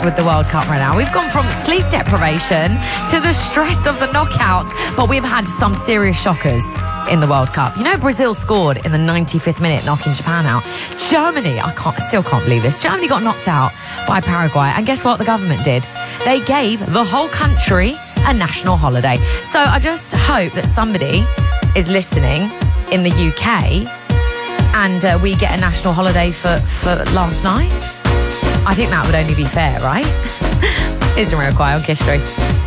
with the World Cup right now. We've gone from sleep deprivation to the stress of the knockouts, but we've had some serious shockers in the World Cup. You know, Brazil scored in the 95th minute, knocking Japan out. Germany, still can't believe this. Germany got knocked out by Paraguay, and guess what the government did? They gave the whole country a national holiday. So I just hope that somebody is listening in the UK and we get a national holiday for last night. I think that would only be fair, right? Here's Jamiroquai on Kiss 3.